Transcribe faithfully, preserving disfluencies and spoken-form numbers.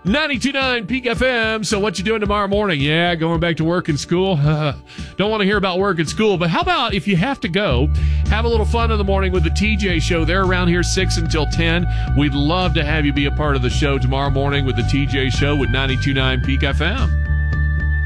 ninety-two point nine Peak F M. So what you doing tomorrow morning? Yeah, going back to work and school. Don't want to hear about work and school, but how about if you have to go, have a little fun in the morning with the T J Show. They're around here six until ten. We'd love to have you be a part of the show tomorrow morning with the T J Show with ninety-two point nine Peak F M.